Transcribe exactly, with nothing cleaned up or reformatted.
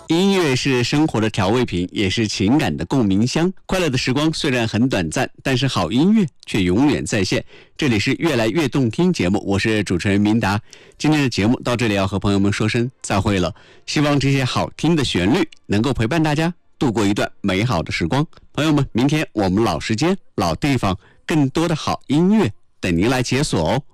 音乐是生活的调味品，也是情感的共鸣箱。快乐的时光虽然很短暂，但是好音乐却永远在线。这里是越来越动听节目，我是主持人明达。今天的节目到这里要和朋友们说声再会了，希望这些好听的旋律能够陪伴大家度过一段美好的时光。朋友们，明天我们老时间、老地方，更多的好音乐等您来解锁哦。